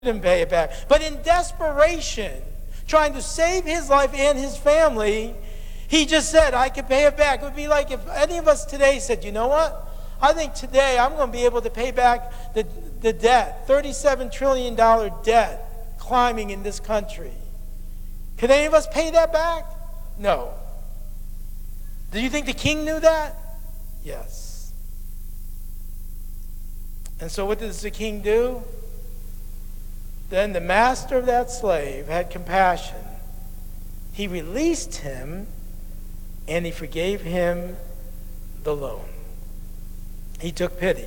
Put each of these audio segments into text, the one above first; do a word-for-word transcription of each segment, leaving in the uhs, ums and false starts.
him pay it back. But in desperation, trying to save his life and his family, he just said, I can pay it back. It would be like if any of us today said, you know what? I think today I'm going to be able to pay back the, the debt, thirty-seven trillion dollars debt climbing in this country. Can any of us pay that back? No. Do you think the king knew that? Yes. And so what does the king do? Then the master of that slave had compassion. He released him and he forgave him the loan. He took pity.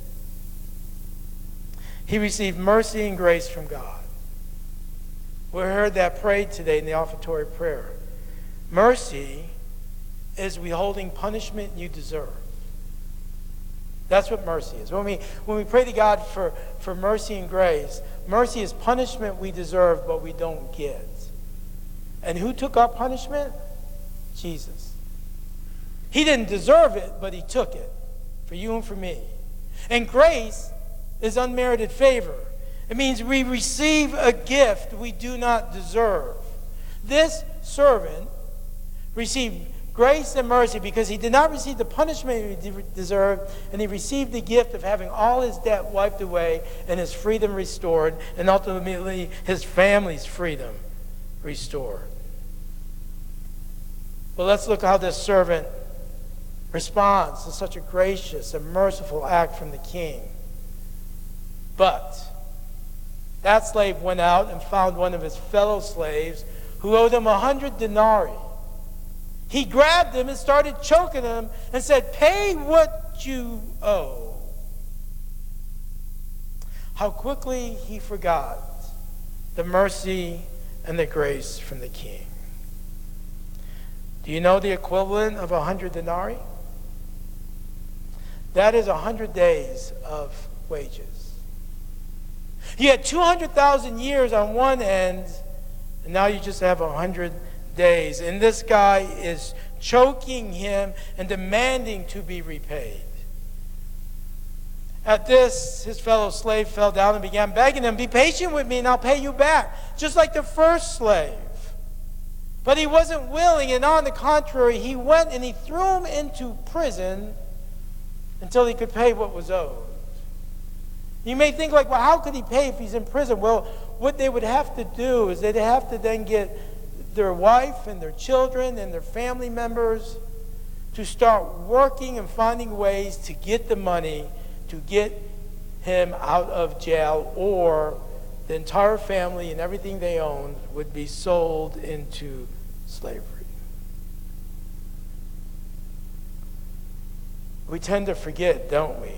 He received mercy and grace from God. We heard that prayed today in the offertory prayer. Mercy is withholding punishment you deserve. That's what mercy is. When we, when we pray to God for, for mercy and grace, mercy is punishment we deserve but we don't get. And who took our punishment? Jesus. He didn't deserve it, but he took it for you and for me. And grace is unmerited favor. It means we receive a gift we do not deserve. This servant received grace and mercy because he did not receive the punishment he deserved, and he received the gift of having all his debt wiped away and his freedom restored, and ultimately his family's freedom restored. Well, let's look how this servant responds to such a gracious and merciful act from the king. But that slave went out and found one of his fellow slaves who owed him a hundred denarii. He grabbed him and started choking him and said, "Pay what you owe." How quickly he forgot the mercy and the grace from the king. Do you know the equivalent of a hundred denarii? That is a hundred days of wages. You had two hundred thousand years on one end, and now you just have a hundred days. And this guy is choking him and demanding to be repaid. At this, his fellow slave fell down and began begging him, "Be patient with me and I'll pay you back," just like the first slave. But he wasn't willing, and on the contrary, he went and he threw him into prison until he could pay what was owed. You may think like, well, how could he pay if he's in prison? Well, what they would have to do is they'd have to then get their wife and their children and their family members to start working and finding ways to get the money to get him out of jail, or the entire family and everything they owned would be sold into slavery. We tend to forget, don't we,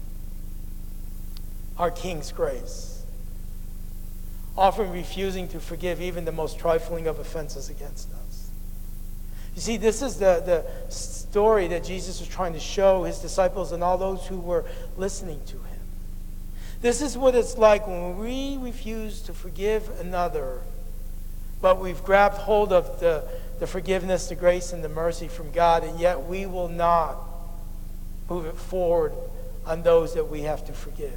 our King's grace, often refusing to forgive even the most trifling of offenses against us. You see, this is the, the story that Jesus was trying to show his disciples and all those who were listening to him. This is what it's like when we refuse to forgive another, but we've grabbed hold of the, the forgiveness, the grace, and the mercy from God, and yet we will not move it forward on those that we have to forgive.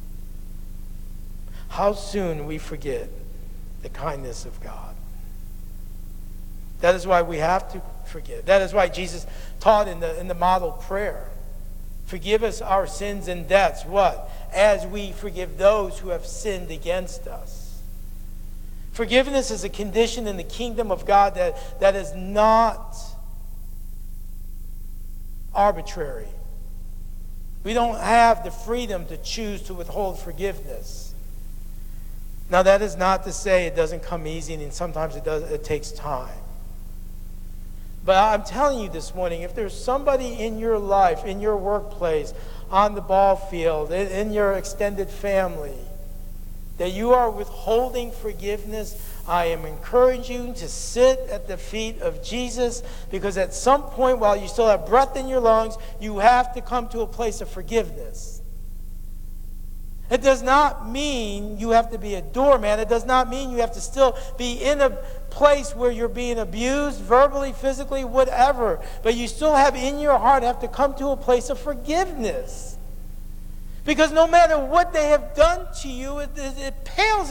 How soon we forget the kindness of God. That is why we have to forgive. That is why Jesus taught in the, in the model prayer, "Forgive us our sins and debts," what? "As we forgive those who have sinned against us." Forgiveness is a condition in the kingdom of God that, that is not arbitrary. We don't have the freedom to choose to withhold forgiveness. Now, that is not to say it doesn't come easy, and sometimes it does. It takes time. But I'm telling you this morning, if there's somebody in your life, in your workplace, on the ball field, in, in your extended family, that you are withholding forgiveness, I am encouraging you to sit at the feet of Jesus, because at some point, while you still have breath in your lungs, you have to come to a place of forgiveness. It does not mean you have to be a doormat. It does not mean you have to still be in a place where you're being abused, verbally, physically, whatever. But you still have in your heart have to come to a place of forgiveness. Because no matter what they have done to you, it, it, it pales